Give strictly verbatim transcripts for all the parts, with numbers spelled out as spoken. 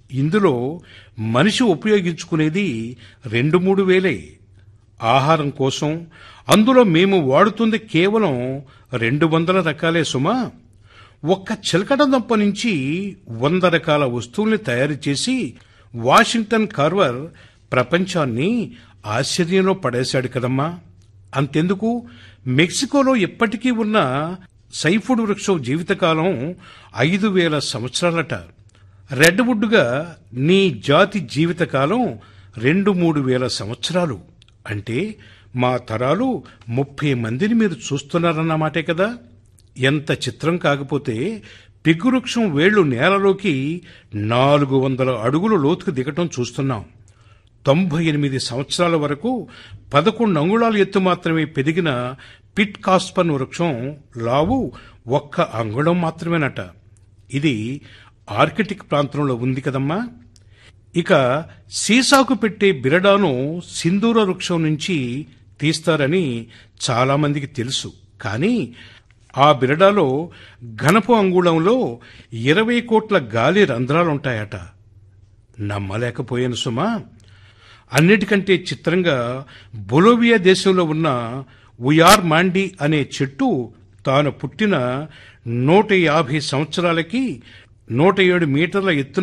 ఇందులో మనిషి ఉపయోగించుకునేది రెండు మూడు వేలే. ఆహారం కోసం అందులో మేము వాడుతుంది కేవలం రెండు వందల రకాలే సుమా. ఒక్క చిలకడ దుంప నుంచి వంద రకాల వస్తువుల్ని తయారు చేసి వాషింగ్టన్ కార్వర్ ప్రపంచాన్ని ఆశ్చర్యంలో పడేశాడు కదమ్మా. అంతెందుకు, మెక్సికోలో ఇప్పటికీ ఉన్న సైఫుడ్ వృక్షం జీవితకాలం ఐదు వేల సంవత్సరాలట. రెడ్ వుడ్గా నీ జాతి జీవితకాలం రెండు మూడు వేల సంవత్సరాలు. అంటే మా తరాలు ముప్పై మందిని మీరు చూస్తున్నారన్నమాటే కదా. ఎంత చిత్రం కాకపోతే పిగ్గువృక్షం వేళ్లు నేలలోకి నాలుగు వందల అడుగులు లోతుకు దిగటం చూస్తున్నాం. తొంభై ఎనిమిది సంవత్సరాల వరకు పదకొండు అంగుళాల ఎత్తు మాత్రమే పెరిగిన పిట్ కాస్పన్ వృక్షం లావు ఒక్క అంగుళం మాత్రమేనట. ఇది ఆర్కిటిక్ ప్రాంతంలో ఉంది కదమ్మా. ఇక సీసాకు పెట్టే బిరడాను సింధూర వృక్షం నుంచి తీస్తారని చాలామందికి తెలుసు. కానీ ఆ బిరడాలో ఘనపు అంగుళంలో ఇరవై కోట్ల గాలి రంధ్రాలుంటాయట. నమ్మలేకపోయాను సుమా. అన్నిటికంటే చిత్రంగా బొలోవియా దేశంలో ఉన్న ఉయార్ మాండి అనే చెట్టు తాను పుట్టిన నూట యాభై సంవత్సరాలకి నూట ఏడు మీటర్ల ఎత్తున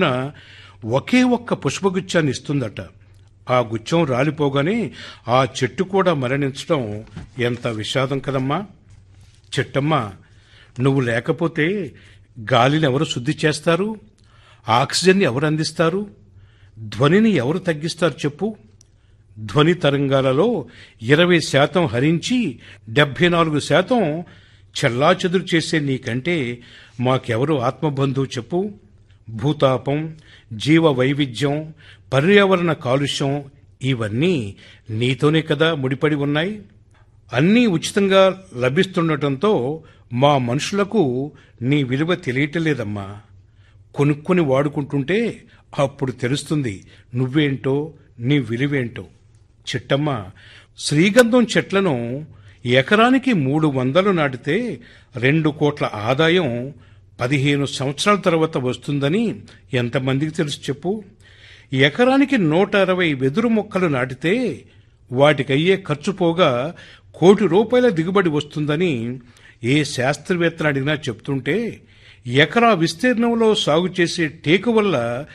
ఒకే ఒక్క పుష్పగుచ్చాన్ని ఇస్తుందట. ఆ గుచ్చం రాలిపోగానే ఆ చెట్టు కూడా మరణించడం ఎంత విషాదం కదమ్మా. చెట్టమ్మా, నువ్వు లేకపోతే గాలిని ఎవరు శుద్ధి చేస్తారు? ఆక్సిజన్ని ఎవరు అందిస్తారు? ధ్వనిని ఎవరు తగ్గిస్తారు చెప్పు? ధ్వని తరంగాలలో ఇరవై శాతం హరించి డెబ్బై నాలుగు శాతం చెల్లాచెదురు చేసే నీకంటే మాకెవరు ఆత్మబంధువు చెప్పు? భూతాపం, జీవ వైవిధ్యం, పర్యావరణ కాలుష్యం ఇవన్నీ నీతోనే కదా ముడిపడి ఉన్నాయి. అన్నీ ఉచితంగా లభిస్తుండటంతో మా మనుషులకు నీ విలువ తెలియటలేదమ్మా. కొనుక్కొని వాడుకుంటుంటే అప్పుడు తెలుస్తుంది నువ్వేంటో, నీ విలువేంటో. చెట్టమ్మ, శ్రీగంధం చెట్లను ఎకరానికి మూడు వందలు నాటితే రెండు కోట్ల ఆదాయం పదిహేను సంవత్సరాల తర్వాత వస్తుందని ఎంతమందికి తెలుసు చెప్పు? ఎకరానికి నూట అరవై వెదురు మొక్కలు నాటితే వాటికయ్యే ఖర్చు పోగా కోటి రూపాయల దిగుబడి వస్తుందని ఏ శాస్త్రవేత్తను అడిగినా చెప్తుంటే, ఎకరా విస్తీర్ణంలో సాగు చేసే టేకు వల్ల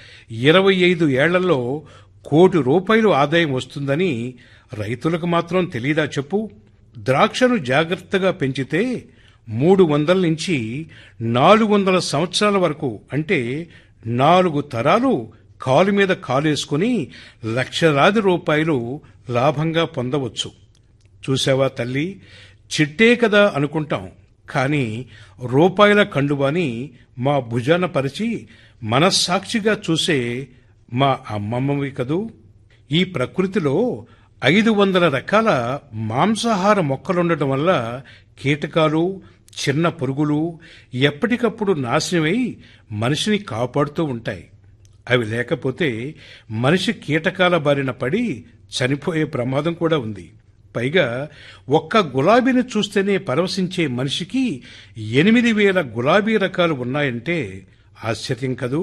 ఇరవై ఐదు ఏళ్లలో కోటి రూపాయలు ఆదాయం వస్తుందని రైతులకు మాత్రం తెలీదా చెప్పు? ద్రాక్షను జాగ్రత్తగా పెంచితే మూడు వందల నుంచి నాలుగు వందల సంవత్సరాల వరకు, అంటే నాలుగు తరాలు కాలు మీద కాలేసుకుని లక్షలాది రూపాయలు లాభంగా పొందవచ్చు. చూసావా తల్లి, చిట్టే కదా అనుకుంటాం, కానీ రూపాయల కండువాని మా భుజాన పరిచి మనస్సాక్షిగా చూసే మా అమ్మమ్మవి కదూ. ఈ ప్రకృతిలో ఐదు వందల రకాల మాంసాహార మొక్కలుండటం వల్ల కీటకాలు, చిన్న పురుగులు ఎప్పటికప్పుడు నాశనమై మనిషిని కాపాడుతూ ఉంటాయి. అవి లేకపోతే మనిషి కీటకాల బారిన పడి చనిపోయే ప్రమాదం కూడా ఉంది. పైగా ఒక్క గులాబీని చూస్తేనే పరవశించే మనిషికి ఎనిమిది వేల గులాబీ రకాలు ఉన్నాయంటే ఆశ్చర్యం కదూ.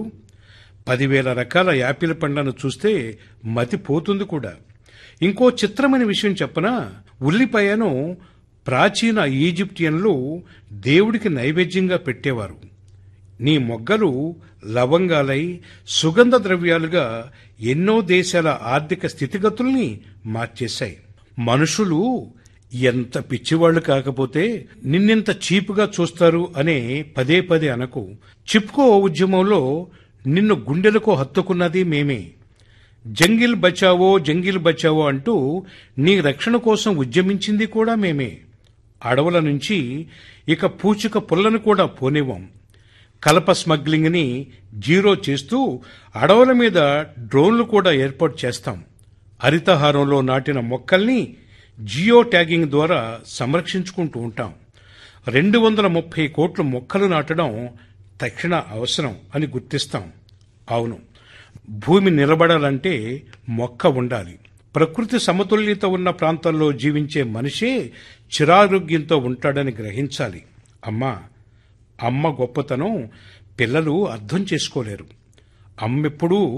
పదివేల రకాల యాపిల్ పండ్లను చూస్తే మతిపోతుంది కూడా. ఇంకో చిత్రమైన విషయం చెప్పనా? ఉల్లిపాయను ప్రాచీన ఈజిప్టియన్లు దేవుడికి నైవేద్యంగా పెట్టేవారు. నీ మొగ్గలు లవంగాలై సుగంధ ద్రవ్యాలుగా ఎన్నో దేశాల ఆర్థిక స్థితిగతుల్ని మార్చేశాయి. మనుషులు ఎంత పిచ్చివాళ్లు కాకపోతే నిన్నెంత చీపుగా చూస్తారు అనే పదే పదే అనకు. చిప్కో ఉద్యమంలో నిన్ను గుండెలకు హత్తుకున్నది మేమే. జంగిల్ బచావో జంగిల్ బచావో అంటూ నీ రక్షణ కోసం ఉద్యమించింది కూడా మేమే. అడవుల నుంచి ఇక పూచిక పుల్లను కూడా పోనివ్వం. కలప స్మగ్లింగ్ని జీరో చేస్తూ అడవుల మీద డ్రోన్లు కూడా ఏర్పాటు చేస్తాం. హరితహారంలో నాటిన మొక్కల్ని జియో ట్యాగింగ్ ద్వారా సంరక్షించుకుంటూ ఉంటాం. రెండు వందల ముప్పై కోట్ల మొక్కలు నాటడం తక్షణ అవసరం అని గుర్తిస్తాం. అవును, భూమి నిలబడాలంటే మొక్క ఉండాలి. ప్రకృతి సమతుల్యత ఉన్న ప్రాంతాల్లో జీవించే మనిషే చిరారోగ్యంతో ఉంటాడని గ్రహించాలి. అమ్మా, అమ్మ గొప్పతనం పిల్లలు అర్థం చేసుకోలేరు. అమ్మెప్పుడూ